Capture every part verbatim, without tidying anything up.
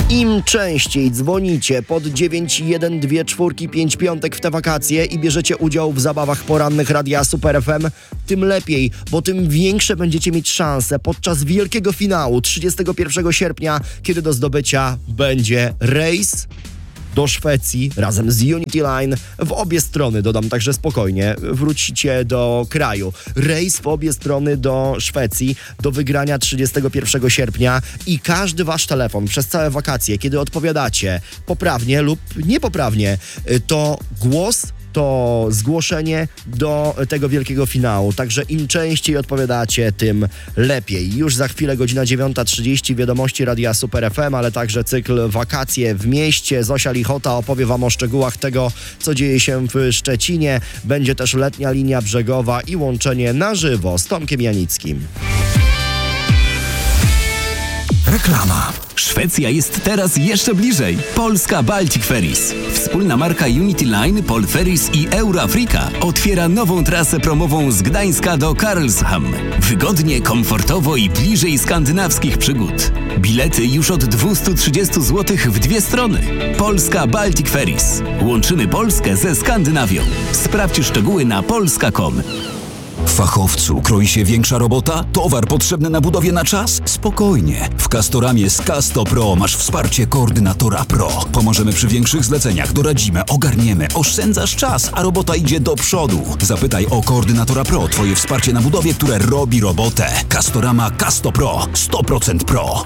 Im częściej dzwonicie pod dziewięć jeden dwa cztery pięć piątek w te wakacje i bierzecie udział w zabawach porannych Radia Super F M, tym lepiej, bo tym większe będziecie mieć szanse podczas wielkiego finału trzydziestego pierwszego sierpnia, kiedy do zdobycia będzie rejs do Szwecji razem z Unity Line w obie strony, dodam, także spokojnie, wrócicie do kraju. Rejs w obie strony do Szwecji do wygrania trzydziestego pierwszego sierpnia i każdy wasz telefon przez całe wakacje, kiedy odpowiadacie poprawnie lub niepoprawnie, to głos, to zgłoszenie do tego wielkiego finału. Także im częściej odpowiadacie, tym lepiej. Już za chwilę godzina dziewiąta trzydzieści, wiadomości Radia Super F M, ale także cykl Wakacje w mieście. Zosia Lichota opowie wam o szczegółach tego, co dzieje się w Szczecinie. Będzie też letnia linia brzegowa i łączenie na żywo z Tomkiem Janickim. Reklama. Szwecja jest teraz jeszcze bliżej. Polska Baltic Ferries. Wspólna marka Unity Line, Pol Ferries i Eurafrika otwiera nową trasę promową z Gdańska do Karlshamn. Wygodnie, komfortowo i bliżej skandynawskich przygód. Bilety już od dwieście trzydzieści złotych w dwie strony. Polska Baltic Ferries. Łączymy Polskę ze Skandynawią. Sprawdź szczegóły na polska kropka com. Fachowcu, kroi się większa robota? Towar potrzebny na budowie na czas? Spokojnie. W Castoramie z Casto Pro masz wsparcie koordynatora Pro. Pomożemy przy większych zleceniach, doradzimy, ogarniemy, oszczędzasz czas, a robota idzie do przodu. Zapytaj o koordynatora Pro, twoje wsparcie na budowie, które robi robotę. Castorama Casto Pro. sto procent Pro.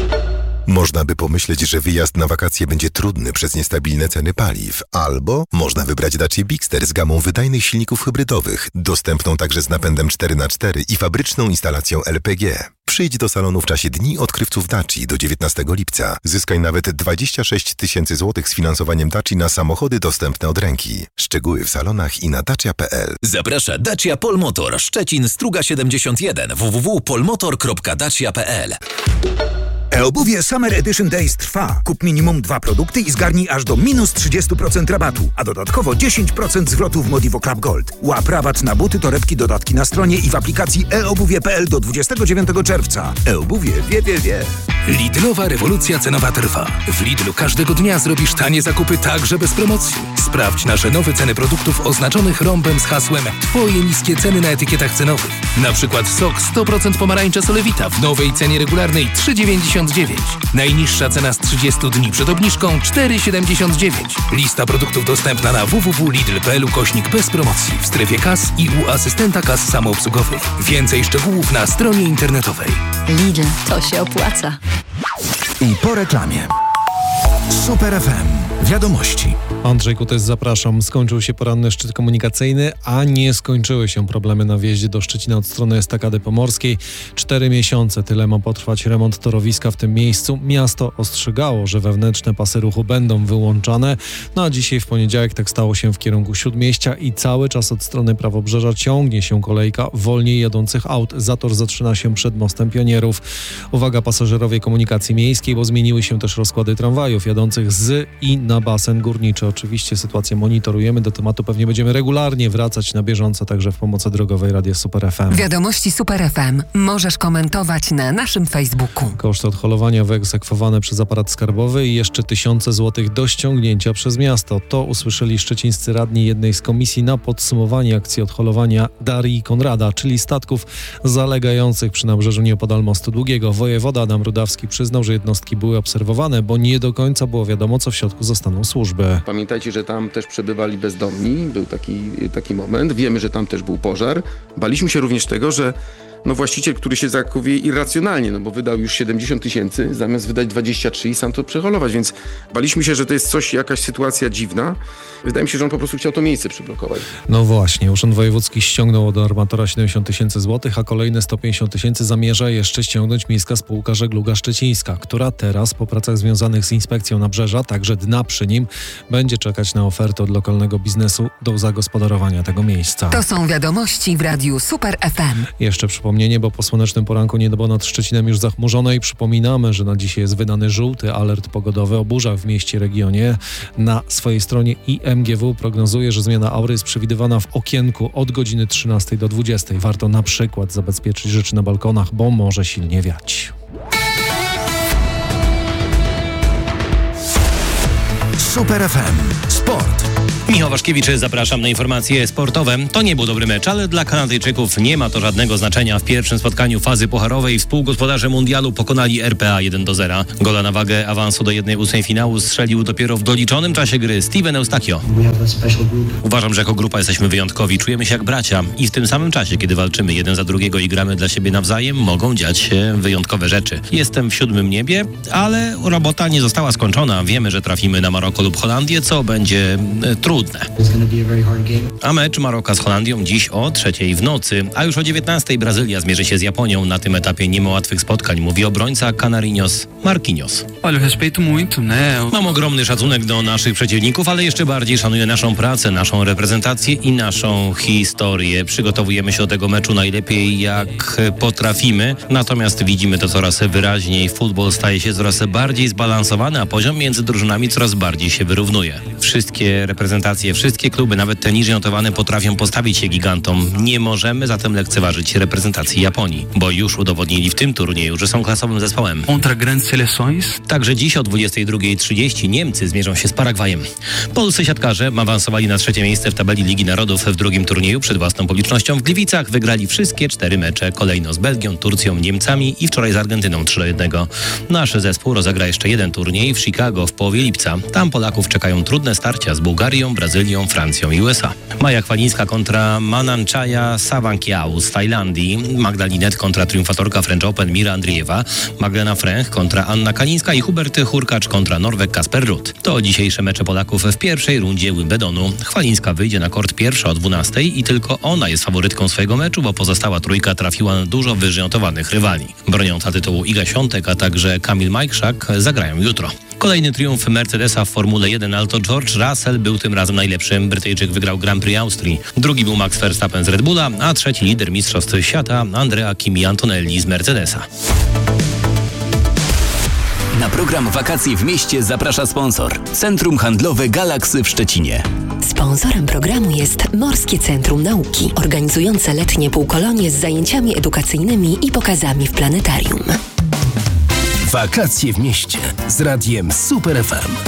Można by pomyśleć, że wyjazd na wakacje będzie trudny przez niestabilne ceny paliw. Albo można wybrać Dacia Bigster z gamą wydajnych silników hybrydowych, dostępną także z napędem cztery na cztery i fabryczną instalacją L P G. Przyjdź do salonu w czasie Dni Odkrywców Daci do dziewiętnastego lipca. Zyskaj nawet dwadzieścia sześć tysięcy złotych z finansowaniem Daci na samochody dostępne od ręki. Szczegóły w salonach i na dacia kropka p l. Zaprasza Dacia Polmotor, Szczecin, Struga siedemdziesiąt jeden, w w w kropka polmotor kropka dacia kropka p l. E-obuwie Summer Edition Days trwa. Kup minimum dwa produkty i zgarnij aż do minus trzydzieści procent rabatu, a dodatkowo dziesięć procent zwrotu w Modivo Club Gold. Łap rabat na buty, torebki, dodatki na stronie i w aplikacji e obuwie kropka p l do dwudziestego dziewiątego czerwca. E-obuwie wie, wie, wie. Lidlowa rewolucja cenowa trwa. W Lidlu każdego dnia zrobisz tanie zakupy także bez promocji. Sprawdź nasze nowe ceny produktów oznaczonych rąbem z hasłem Twoje niskie ceny na etykietach cenowych. Na przykład sok sto procent pomarańcza Solewita w nowej cenie regularnej trzy dziewięćdziesiąt dziewięć. Najniższa cena z trzydziestu dni przed obniżką cztery siedemdziesiąt dziewięć. Lista produktów dostępna na w w w kropka lidl kropka p l ukośnik bez promocji w strefie kas i u asystenta kas samoobsługowych. Więcej szczegółów na stronie internetowej. Lidl, to się opłaca. I po reklamie. Super F M. Wiadomości. Andrzej Kutes, zapraszam. Skończył się poranny szczyt komunikacyjny, a nie skończyły się problemy na wjeździe do Szczecina od strony Estakady Pomorskiej. Cztery miesiące, tyle ma potrwać remont torowiska w tym miejscu. Miasto ostrzegało, że wewnętrzne pasy ruchu będą wyłączane. No a dzisiaj w poniedziałek tak stało się w kierunku Śródmieścia i cały czas od strony Prawobrzeża ciągnie się kolejka wolniej jadących aut. Zator zaczyna się przed Mostem Pionierów. Uwaga pasażerowie komunikacji miejskiej, bo zmieniły się też rozkłady tramwajów jadących z i na basen górniczy. Oczywiście sytuację monitorujemy, do tematu pewnie będziemy regularnie wracać na bieżąco, także w pomocy drogowej Radia Super F M. Wiadomości Super F M możesz komentować na naszym Facebooku. Koszty odholowania wyegzekwowane przez aparat skarbowy i jeszcze tysiące złotych do ściągnięcia przez miasto. To usłyszeli szczecińscy radni jednej z komisji na podsumowanie akcji odholowania Darii Konrada, czyli statków zalegających przy nabrzeżu nieopodal Mostu Długiego. Wojewoda Adam Rudawski przyznał, że jednostki były obserwowane, bo nie do końca było wiadomo, co w środku zostaną służby. Pamiętajcie, że tam też przebywali bezdomni, był taki, taki moment. Wiemy, że tam też był pożar. Baliśmy się również tego, że no właściciel, który się zachowuje irracjonalnie, no bo wydał już siedemdziesiąt tysięcy, zamiast wydać dwadzieścia trzy i sam to przeholować, więc baliśmy się, że to jest coś, jakaś sytuacja dziwna. Wydaje mi się, że on po prostu chciał to miejsce przyblokować. No właśnie, Urząd Wojewódzki ściągnął od armatora siedemdziesiąt tysięcy złotych, a kolejne sto pięćdziesiąt tysięcy zamierza jeszcze ściągnąć Miejska Spółka Żegluga Szczecińska, która teraz po pracach związanych z inspekcją nabrzeża, także dna przy nim, będzie czekać na ofertę od lokalnego biznesu do zagospodarowania tego miejsca. To są wiadomości w Radiu Super F M. Jeszcze przypomnienie, bo po słonecznym poranku niebo nad Szczecinem już zachmurzone i przypominamy, że na dzisiaj jest wydany żółty alert pogodowy o burzach w mieście, regionie. Na swojej stronie I M G W prognozuje, że zmiana aury jest przewidywana w okienku od godziny trzynastej do dwudziestej. Warto na przykład zabezpieczyć rzeczy na balkonach, bo może silnie wiać. Super F M. Sport. Michał Waszkiewicz, zapraszam na informacje sportowe. To nie był dobry mecz, ale dla Kanadyjczyków nie ma to żadnego znaczenia. W pierwszym spotkaniu fazy pucharowej współgospodarze mundialu pokonali R P A jeden do zera. Gola na wagę awansu do jednej ósmej finału strzelił dopiero w doliczonym czasie gry Steven Eustachio. Uważam, że jako grupa jesteśmy wyjątkowi, czujemy się jak bracia i w tym samym czasie, kiedy walczymy jeden za drugiego i gramy dla siebie nawzajem, mogą dziać się wyjątkowe rzeczy. Jestem w siódmym niebie, ale robota nie została skończona. Wiemy, że trafimy na Maroko lub Holandię, co będzie e, trudne. A mecz Maroka z Holandią dziś o trzeciej w nocy, a już o dziewiętnastej Brazylia zmierzy się z Japonią. Na tym etapie nie ma łatwych spotkań, mówi obrońca Canarinhos Marquinhos. Mam ogromny szacunek do naszych przeciwników, ale jeszcze bardziej szanuję naszą pracę, naszą reprezentację i naszą historię. Przygotowujemy się do tego meczu najlepiej jak potrafimy, natomiast widzimy to coraz wyraźniej. Futbol staje się coraz bardziej zbalansowany, a poziom między drużynami coraz bardziej się wyrównuje. Wszystkie reprezentacje, wszystkie kluby, nawet te niżej notowane, potrafią postawić się gigantom. Nie możemy zatem lekceważyć reprezentacji Japonii, bo już udowodnili w tym turnieju, że są klasowym zespołem. Także dziś o dwudziestej drugiej trzydzieści Niemcy zmierzą się z Paragwajem. Polscy siatkarze awansowali na trzecie miejsce w tabeli Ligi Narodów w drugim turnieju przed własną publicznością w Gliwicach. Wygrali wszystkie cztery mecze, kolejno z Belgią, Turcją, Niemcami i wczoraj z Argentyną trzy do jednego. Nasz zespół rozegra jeszcze jeden turniej w Chicago w połowie lipca. Tam Polaków czekają trudne starcia z Bułgarią, Brazylią, Francją i U S A. Maja Chwalińska kontra Mananchaya Sawankiał z Tajlandii, Magda Linet kontra triumfatorka French Open Mira Andriejewa, Magdalena Fręch kontra Anna Kalińska i Hubert Hurkacz kontra Norweg Kasper Ruud. To dzisiejsze mecze Polaków w pierwszej rundzie Wimbledonu. Chwalińska wyjdzie na kort pierwsza o dwunastej i tylko ona jest faworytką swojego meczu, bo pozostała trójka trafiła na dużo wyżej notowanych rywali. Broniąca tytułu Iga Świątek, a także Kamil Majchrzak zagrają jutro. Kolejny triumf Mercedesa w Formule jeden, ale to George Russell był tym razem najlepszym. Brytyjczyk wygrał Grand Prix Austrii. Drugi był Max Verstappen z Red Bulla, a trzeci lider Mistrzostw Świata Andrea Kimi Antonelli z Mercedesa. Na program Wakacje w mieście zaprasza sponsor. Centrum Handlowe Galaksy w Szczecinie. Sponsorem programu jest Morskie Centrum Nauki, organizujące letnie półkolonie z zajęciami edukacyjnymi i pokazami w planetarium. Wakacje w mieście z radiem Super F M.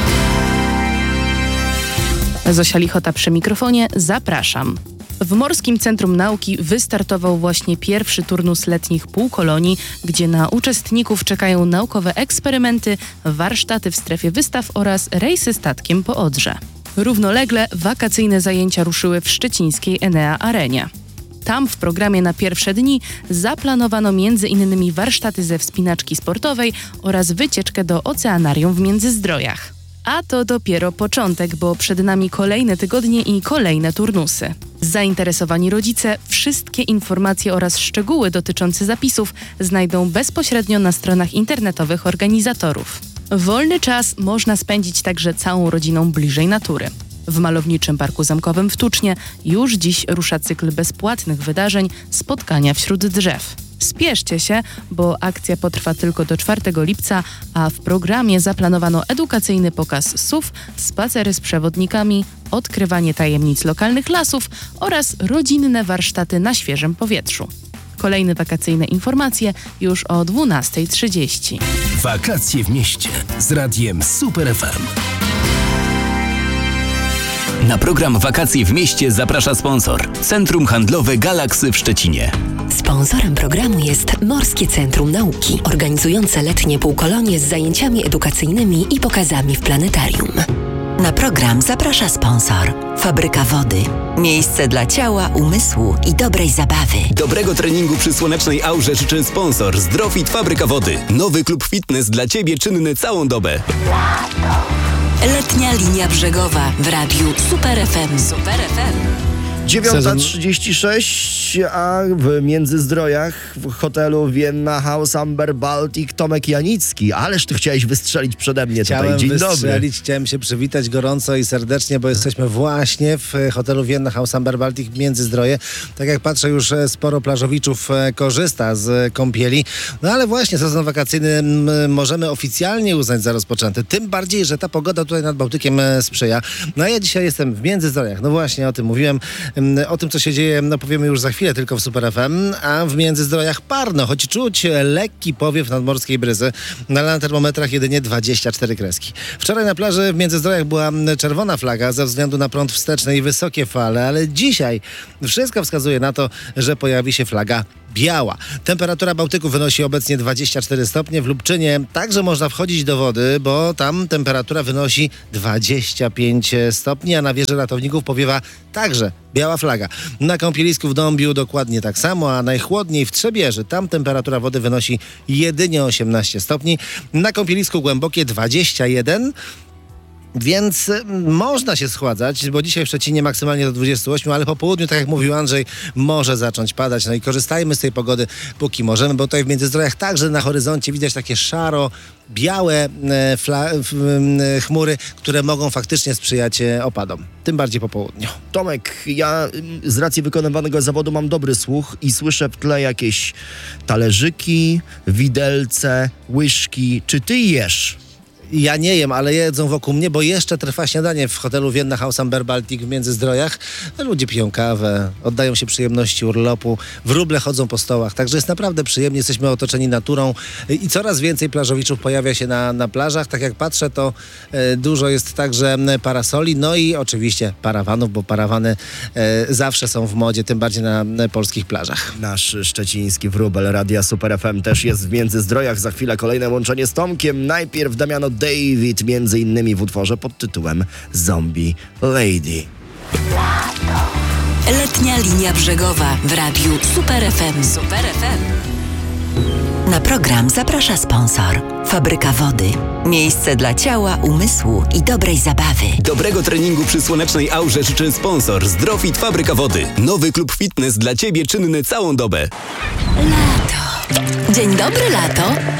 Zosia Lichota przy mikrofonie, zapraszam. W Morskim Centrum Nauki wystartował właśnie pierwszy turnus letnich półkolonii, gdzie na uczestników czekają naukowe eksperymenty, warsztaty w strefie wystaw oraz rejsy statkiem po Odrze. Równolegle wakacyjne zajęcia ruszyły w szczecińskiej Enea Arenie. Tam w programie na pierwsze dni zaplanowano między innymi warsztaty ze wspinaczki sportowej oraz wycieczkę do oceanarium w Międzyzdrojach. A to dopiero początek, bo przed nami kolejne tygodnie i kolejne turnusy. Zainteresowani rodzice wszystkie informacje oraz szczegóły dotyczące zapisów znajdą bezpośrednio na stronach internetowych organizatorów. Wolny czas można spędzić także całą rodziną bliżej natury. W Malowniczym Parku Zamkowym w Tucznie już dziś rusza cykl bezpłatnych wydarzeń Spotkania wśród drzew. Spieszcie się, bo akcja potrwa tylko do czwartego lipca, a w programie zaplanowano edukacyjny pokaz S U W, spacery z przewodnikami, odkrywanie tajemnic lokalnych lasów oraz rodzinne warsztaty na świeżym powietrzu. Kolejne wakacyjne informacje już o dwunastej trzydzieści. Wakacje w mieście z radiem Super F M. Na program Wakacje w mieście zaprasza sponsor. Centrum Handlowe Galaksy w Szczecinie. Sponsorem programu jest Morskie Centrum Nauki, organizujące letnie półkolonie z zajęciami edukacyjnymi i pokazami w planetarium. Na program zaprasza sponsor. Fabryka Wody. Miejsce dla ciała, umysłu i dobrej zabawy. Dobrego treningu przy słonecznej aurze życzy sponsor Zdrofit Fabryka Wody. Nowy klub fitness dla Ciebie czynny całą dobę. Letnia linia brzegowa w radiu Super F M. Super F M. dziewiąta trzydzieści sześć, a w Międzyzdrojach w hotelu Vienna House Amber Baltic Tomek Janicki. Ależ ty chciałeś wystrzelić przede mnie Chciałem tutaj. Dzień wystrzelić, dobry. Chciałem się przywitać gorąco i serdecznie, bo jesteśmy właśnie w hotelu Vienna House Amber Baltic Międzyzdroje. Tak jak patrzę, już sporo plażowiczów korzysta z kąpieli. No ale właśnie sezon wakacyjny możemy oficjalnie uznać za rozpoczęty. Tym bardziej, że ta pogoda tutaj nad Bałtykiem sprzyja. No a ja dzisiaj jestem w Międzyzdrojach. No właśnie, o tym mówiłem. O tym, co się dzieje, no powiemy już za chwilę tylko w Super F M, a w Międzyzdrojach parno, choć czuć lekki powiew nadmorskiej bryzy, no ale na termometrach jedynie dwadzieścia cztery kreski. Wczoraj na plaży w Międzyzdrojach była czerwona flaga ze względu na prąd wsteczny i wysokie fale, ale dzisiaj wszystko wskazuje na to, że pojawi się flaga biała. Temperatura Bałtyku wynosi obecnie dwadzieścia cztery stopnie. W Lubczynie także można wchodzić do wody, bo tam temperatura wynosi dwadzieścia pięć stopni, a na wieży ratowników powiewa także biała flaga. Na kąpielisku w Dąbiu dokładnie tak samo, a najchłodniej w Trzebieży. Tam temperatura wody wynosi jedynie osiemnaście stopni. Na kąpielisku Głębokie dwadzieścia jeden. Więc można się schładzać, bo dzisiaj w Szczecinie maksymalnie do dwudziestu ośmiu, ale po południu, tak jak mówił Andrzej, może zacząć padać. No i korzystajmy z tej pogody, póki możemy, bo tutaj w Międzyzdrojach także na horyzoncie widać takie szaro, białe e, fla, f, e, chmury, które mogą faktycznie sprzyjać e, opadom. Tym bardziej po południu. Tomek, ja z racji wykonywanego zawodu mam dobry słuch i słyszę w tle jakieś talerzyki, widelce, łyżki. Czy ty jesz? Ja nie jem, ale jedzą wokół mnie, bo jeszcze trwa śniadanie w hotelu Vienna House Amber Baltic w Międzyzdrojach. Ludzie piją kawę, oddają się przyjemności urlopu, wróble chodzą po stołach, także jest naprawdę przyjemnie, jesteśmy otoczeni naturą i coraz więcej plażowiczów pojawia się na, na plażach. Tak jak patrzę, to e, dużo jest także parasoli, no i oczywiście parawanów, bo parawany e, zawsze są w modzie, tym bardziej na, na polskich plażach. Nasz szczeciński wróbel Radia Super F M też jest w Międzyzdrojach. Za chwilę kolejne łączenie z Tomkiem. Najpierw Damiano David, między innymi w utworze pod tytułem Zombie Lady. Letnia linia brzegowa w radiu Super F M. Super F M. Na program zaprasza sponsor. Fabryka Wody. Miejsce dla ciała, umysłu i dobrej zabawy. Dobrego treningu przy słonecznej aurze życzy sponsor Zdrofit Fabryka Wody. Nowy klub fitness dla Ciebie czynny całą dobę. Lato. Dzień dobry, lato.